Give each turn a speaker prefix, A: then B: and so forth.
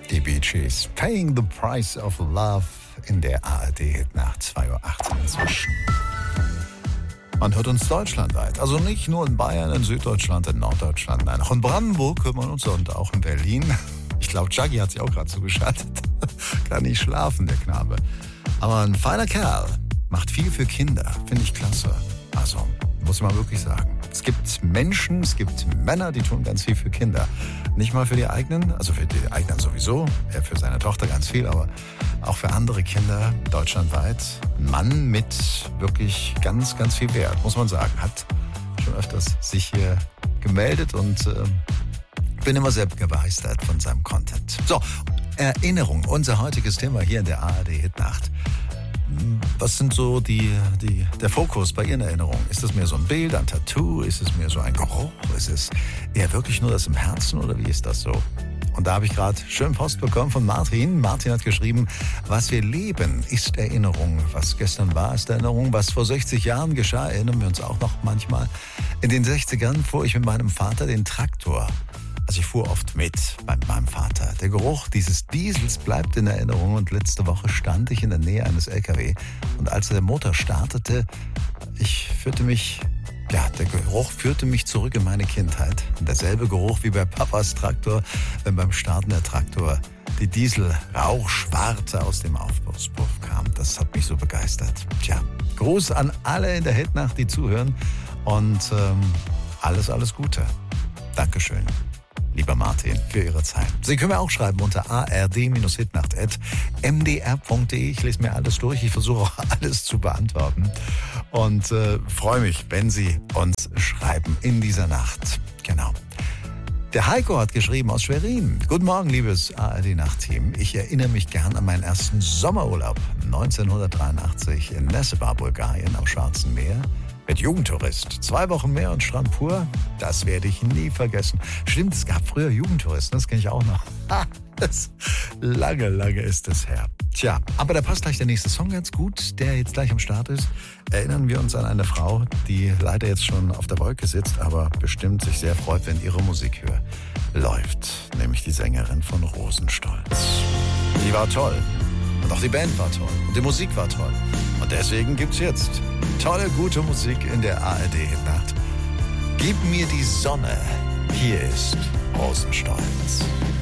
A: Die Bee Gees, Paying the Price of Love in der ARD nach 2:18 Uhr inzwischen. Man hört uns deutschlandweit, also nicht nur in Bayern, in Süddeutschland, in Norddeutschland, nein, auch in Brandenburg hört man uns und auch in Berlin. Ich glaube, Chucky hat sich auch gerade zugeschaltet. Kann nicht schlafen, der Knabe. Aber ein feiner Kerl, macht viel für Kinder, finde ich klasse. Also, muss man wirklich sagen. Es gibt Menschen, es gibt Männer, die tun ganz viel für Kinder. Nicht mal für die eigenen, also für die eigenen sowieso, er für seine Tochter ganz viel, aber auch für andere Kinder deutschlandweit. Ein Mann mit wirklich ganz, ganz viel Wert, muss man sagen. Hat schon öfters sich hier gemeldet und bin immer sehr begeistert von seinem Content. So, Erinnerung, unser heutiges Thema hier in der ARD Hitnacht. Was sind so der Fokus bei Ihren Erinnerungen? Ist es mehr so ein Bild, ein Tattoo? Ist es mehr so ein Geruch? Ist es eher wirklich nur das im Herzen oder wie ist das so? Und da habe ich gerade schön Post bekommen von Martin. Martin hat geschrieben, was wir leben, ist Erinnerung. Was gestern war, ist Erinnerung. Was vor 60 Jahren geschah, erinnern wir uns auch noch manchmal. In den 60ern fuhr ich mit meinem Vater den Traktor. Also ich fuhr oft mit bei meinem Vater. Der Geruch dieses Diesels bleibt in Erinnerung und letzte Woche stand ich in der Nähe eines LKW und als der Motor startete, der Geruch führte mich zurück in meine Kindheit. Und derselbe Geruch wie bei Papas Traktor, wenn beim Starten der Traktor die Dieselrauchschwarte aus dem Auspuff kam. Das hat mich so begeistert. Tja, Gruß an alle in der Hitnacht, die zuhören und alles Gute. Dankeschön. Lieber Martin, für Ihre Zeit. Sie können mir auch schreiben unter ard-hitnacht@mdr.de. Ich lese mir alles durch. Ich versuche auch alles zu beantworten. Und freue mich, wenn Sie uns schreiben in dieser Nacht. Genau. Der Heiko hat geschrieben aus Schwerin. Guten Morgen, liebes ARD-Nacht-Team. Ich erinnere mich gern an meinen ersten Sommerurlaub 1983 in Nessebar, Bulgarien am Schwarzen Meer. Mit Jugendtourist. 2 Wochen Meer und Strand pur, das werde ich nie vergessen. Stimmt, es gab früher Jugendtouristen, das kenne ich auch noch. Lange ist es her. Tja, aber da passt gleich der nächste Song ganz gut, der jetzt gleich am Start ist. Erinnern wir uns an eine Frau, die leider jetzt schon auf der Wolke sitzt, aber bestimmt sich sehr freut, wenn ihre Musik läuft. Nämlich die Sängerin von Rosenstolz. Die war toll. Und auch die Band war toll. Und die Musik war toll. Und deswegen gibt's jetzt tolle, gute Musik in der ARD-Hitnacht. Gib mir die Sonne. Hier ist Rosenstolz.